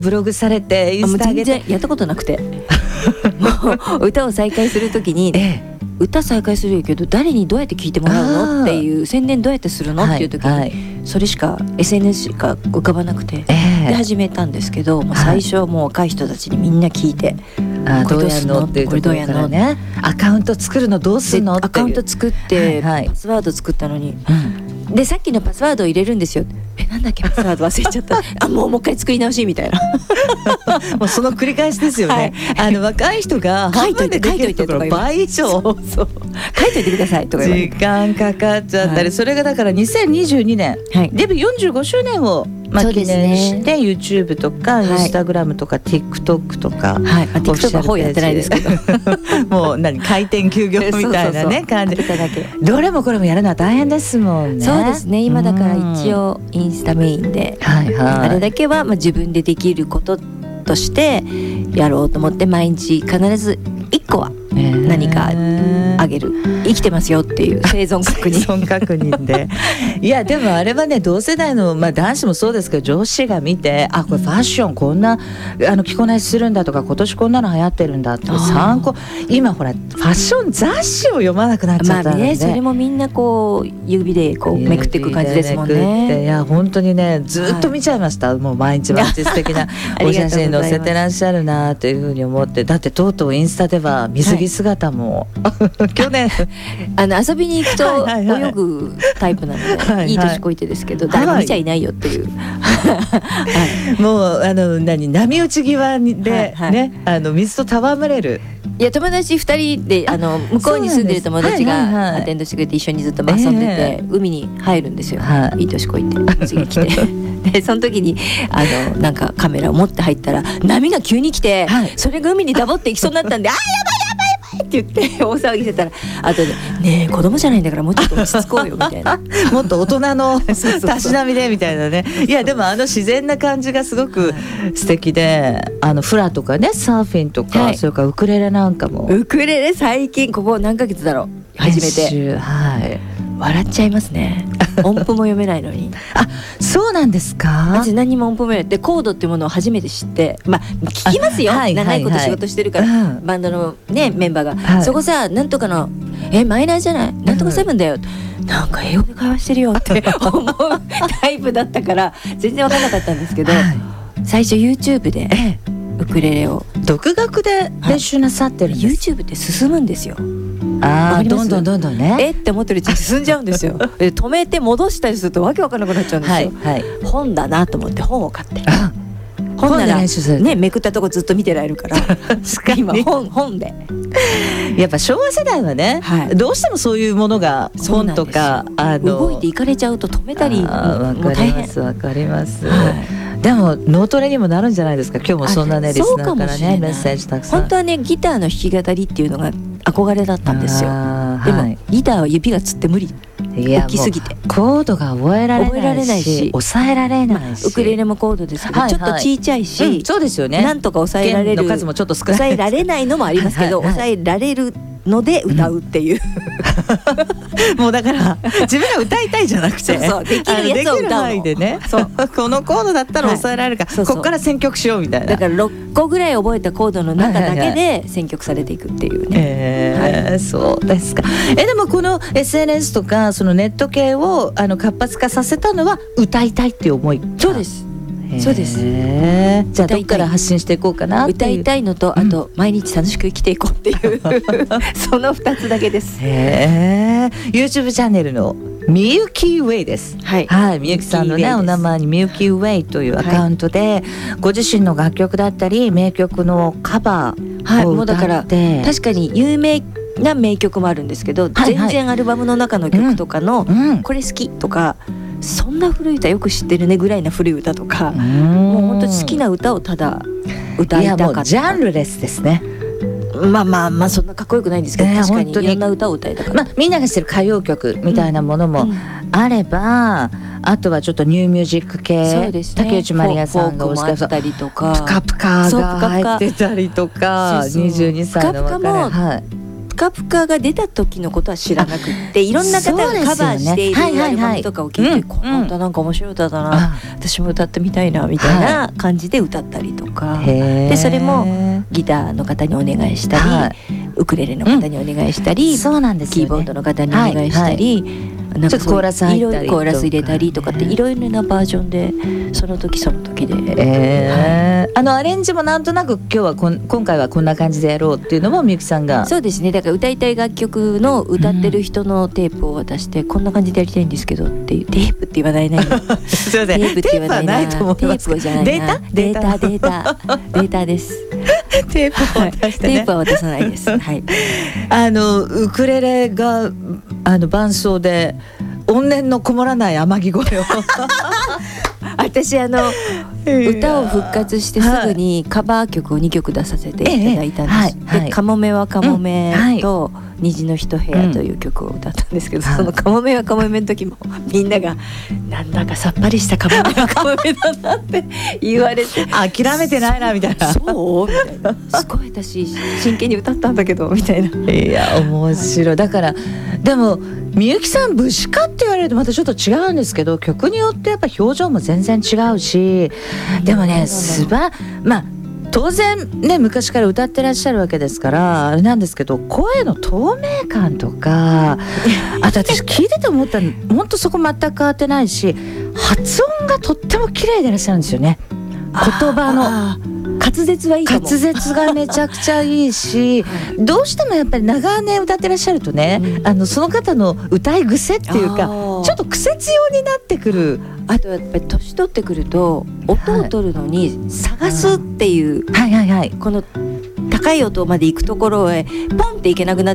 ブログされてインスタ上げて。 全然やったことなくてもう歌を再開するときに、歌再開するけど誰にどうやって聞いてもらうのっていう、宣伝どうやってするのっていう時に、それしか SNS しか浮かばなくて、で始めたんですけど、最初はもう若い人たちにみんな聞いて、 どうやるのっていうところからね、アカウント作るのどうするのっていう、 アカウント作って、パスワード作ったのに、でさっきのパスワードを入れるんですよ。なんだっけ、パスワード忘れちゃったもう一回作り直しみたいなもうその繰り返しですよね、若い人が書いといてとか倍以上書いといてくださいとか時間かかっちゃったり、それがだから2022年、デビュー45周年を記念して YouTube とか Instagram とか TikTok とか、 TikTok はほうやってないですけどもう開店休業みたいなね感じ、どれもこれもやるのは大変ですもんね。 そうですね、今だから一応インスタメインで、あれだけは自分でできることとしてやろうと思って、毎日必ず1個は何かあげる、生きてますよっていう生存確認でいやでもあれはね、同世代の、男子もそうですけど、女子が見て、これファッションこんな着こなしするんだとか、今年こんなの流行ってるんだって参考、今ほらファッション雑誌を読まなくなっちゃったので、 それもみんなこう指でこうめくっていく感じですもんね。 いや本当にね、ずっと見ちゃいました、もう毎日素敵なお写真載せてらっしゃるなというふうに思って、だってとうとうインスタでは水着姿も、去年遊びに行くと泳ぐタイプなので、いい年こいてですけど、誰も見ちゃいないよっていう、 もう波打ち際でね、水と戯れる。 いや、友達2人で向こうに住んでる友達がアテンドしてくれて、一緒にずっと遊んでて、海に入るんですよ、いい年こいて水着着てでその時になんかカメラを持って入ったら、波が急に来て、それが海にダボっていきそうになったんでやばいって言って大騒ぎしてたら、あとでねえ子供じゃないんだからもうちょっと落ち着こうよみたいなもっと大人のたしなみでみたいなね。いやでも自然な感じがすごく素敵で、フラとかね、サーフィンとか、それからウクレレなんかも。 ウクレレ最近ここ何ヶ月だろう始めて、笑っちゃいますね。音符も読めないのにそうなんですか。 私何も音符も読めないで、コードっていうものを初めて知って、聞きますよ、長いこと仕事してるから、バンドのねメンバーが、そこさなんとかのマイナーじゃない、なんとかセブンだよ、なんか英語で会話してるよって思うタイプだったから全然分からなかったんですけど、最初 YouTube でウクレレを独学で練習なさってるんです。 YouTube って進むんですよ。 どんどんね、 って思ってるうちに進んじゃうんですよ止めて戻したりするとわけわかんなくなっちゃうんですよ、本だなと思って本を買って、本ならね、めくったとこずっと見てられるから今本でやっぱ昭和世代はね、どうしてもそういうものが本とか動いていかれちゃうと止めたり、 わかります、でも脳トレにもなるんじゃないですか。今日もそんなねリスナーからねメッセージたくさん。 本当はねギターの弾き語りっていうのが憧れだったんですよ。でもギターは指がつって無理、大きすぎてコードが覚えられないし抑えられないし、 ウクレレもコードですけどちょっと小さいし、 そうですよね、 なんとか抑えられる、 弦の数もちょっと少ない、 抑えられないのもありますけど抑えられるので歌うっていう、 もうだから自分が歌いたいじゃなくてできるやつを歌うのでね、このコードだったら抑えられるから、ここから選曲しようみたいな。 だから6個ぐらい覚えたコードの中だけで選曲されていくっていうね。 そうですか。でもこの SNS とかそのネット系を活発化させたのは歌いたいっていう思い。 そうです、そうです。 じゃあどっから発信していこうかなっていう。 歌いたいのと、あと毎日楽しく生きていこうっていうその2つだけです。 YouTube チャンネルのみゆきウェイです。みゆきさんのねお名前にみゆきウェイというアカウントで、ご自身の楽曲だったり名曲のカバーを歌って、もうだから確かに有名な名曲もあるんですけど、全然アルバムの中の曲とかのこれ好きとか、そんな古い歌よく知ってるねぐらいな古い歌とか、もう本当に好きな歌をただ歌いたかった。いやもうジャンルレスですね。 まあそんなかっこよくないんですけど、確かにいろんな歌を歌いたかった。 みんなが知ってる歌謡曲みたいなものもあれば、あとはちょっとニューミュージック系、竹内まりやさんがおっしゃったりとか、プカプカが入ってたりとか、22歳の若いカプカが出た時のことは知らなくっていろんな方がカバーしているアルバムとかを聞いて、この歌なんか面白い歌だな、私も歌ってみたいなみたいな感じで歌ったりとか、でそれもギターの方にお願いしたり、ウクレレの方にお願いしたり、 そうなんですよね、 キーボードの方にお願いしたり、なんかちょっとコーラス入ったりコーラス入れたりとかっていろいろなバージョンでその時その時で、 アレンジもなんとなく今回はこんな感じでやろうっていうのもみゆきさんが。 そうですね、だから歌いたい楽曲の歌ってる人のテープを渡して、こんな感じでやりたいんですけどっていう、テープって言わないなすいません、テープはないと思います。 テープじゃないな、データですテープを渡してね、 テープは渡さないです、はい、 ウクレレが伴奏で怨念のこもらない天城声を私歌を復活してすぐにカバー曲を2曲出させていただいたんです、でカモメはカモメと虹の一部屋という曲を歌ったんですけど、そのカモメはカモメの時もみんながなんだかさっぱりしたカモメはカモメだなって言われて諦めてないなみたいな、 そうみたいな、すごい私真剣に歌ったんだけどみたいな、 いや面白い。だからでもみゆきさん武士かって言われるとまたちょっと違うんですけど、曲によってやっぱ表情も全然違うし、でもねまあ当然ね昔から歌ってらっしゃるわけですからあれなんですけど、声の透明感とかあと私聞いてて思ったの本当そこ全く変わってないし、発音がとっても綺麗でいらっしゃるんですよね。言葉の滑舌はいいかも、 滑舌がめちゃくちゃいいしどうしてもやっぱり長年歌ってらっしゃるとね、その方の歌い癖っていうかちょっと癖強になってくる。 あとやっぱり年取ってくると音を取るのに探すっていう、この高い音まで行くところへポンっていけなくなって、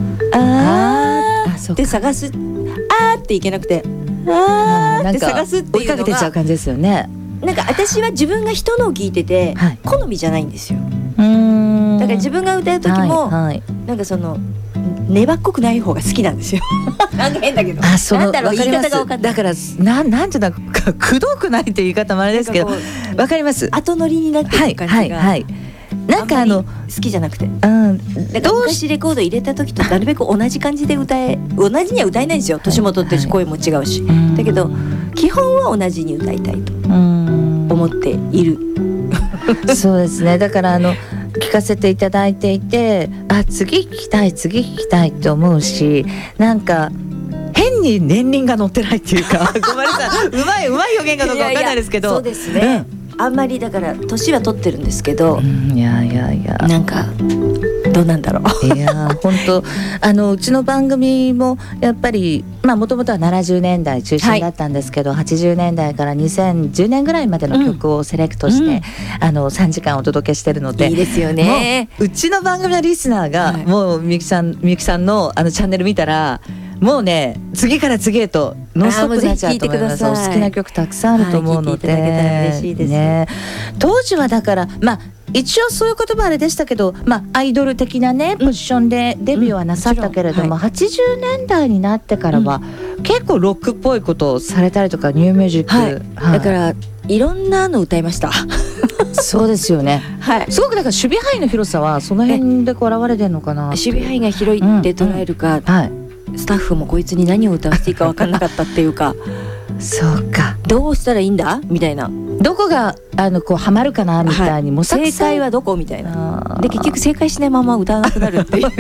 って探す、っていけなくてって探すっていうのが追いかけてっちゃう感じですよね。 なんか私は自分が人のを聞いてて好みじゃないんですよ。だから自分が歌う時もなんかその粘っこくない方が好きなんですよ。なんか変だけど、なんだろう言い方が分かんない。 だからなんていうのかくどくないって言い方もあれですけど、わかります。 後乗りになってる感じがなんか好きじゃなくて、だから昔レコード入れた時となるべく同じ感じで同じには歌えないんですよ。年も取ってるし声も違うし、だけど基本は同じに歌いたいと思っている。 そうですね。だから聞かせていただいていて、次聞きたいって思うし、なんか変に年輪が乗ってないっていうかごめんなさい、うまい表現かどうか分かんないですけど、 そうですね、あんまりだから年は取ってるんですけど、 いやなんかどうなんだろう。 いや本当うちの番組もやっぱりもともとは70年代中心だったんですけど、80年代から2010年ぐらいまでの曲をセレクトして、3時間お届けしてるので、 いいですよね。 うちの番組のリスナーが、もうみゆきさんのチャンネル見たらもうね次から次へとノンストップになっちゃうと思います。お好きな曲たくさんあると思うので、 嬉しいですね。 当時はだから一応そういう言葉あれでしたけど、アイドル的なねポジションでデビューはなさったけれども、80年代になってからは結構ロックっぽいことをされたりとか、ニューミュージック、 だからいろんなの歌いました。 そうですよね、すごくだから守備範囲の広さはその辺で現れてるのかな。 守備範囲が広いって捉えるか、スタッフもこいつに何を歌わせていいか分かんなかったっていうかそうか、 どうしたらいいんだみたいな、 どこがこうハマるかなみたいに模索正解はどこみたいなで結局正解しないまま歌わなくなるっていう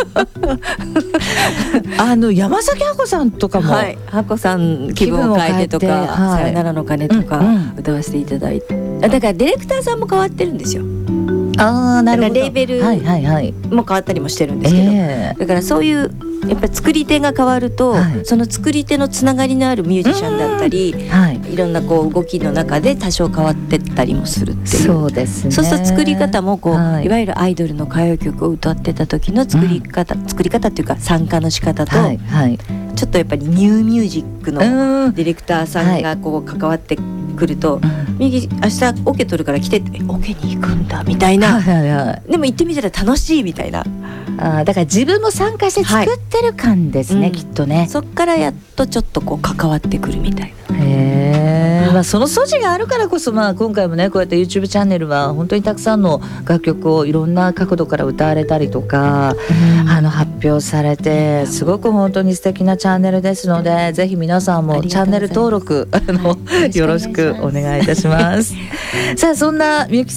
山崎亜子さんとかも、 亜子さん気分を変えてとか、さよならの鐘とか歌わせていただいて、だからディレクターさんも変わってるんですよ。 なるほど。 レーベルも変わったりもしてるんですけど、だからそういうやっぱ作り手が変わると、その作り手のつながりのあるミュージシャンだったり、いろんなこう動きの中で多少変わってったりもするっていう。 そうですね。 そうすると作り方もこう、いわゆるアイドルの歌謡曲を歌ってた時の作り方っていうか参加の仕方と、ちょっとやっぱりニューミュージックのディレクターさんがこう関わってくると、右明日オケ取るから来てってオケに行くんだみたいな、でも行ってみたら楽しいみたいな、 だから自分も参加して作ってる感ですね、きっとね。 そっからやっとちょっとこう関わってくるみたいな。 へまあ、その素地があるからこそ、まあ、今回もねこうやって YouTube チャンネルは本当にたくさんの楽曲をいろんな角度から歌われたりとか、発表されてすごく本当に素敵なチャンネルですので、ぜひ皆さんもチャンネル登録よろしくお願いいたします。さあそんなみゆき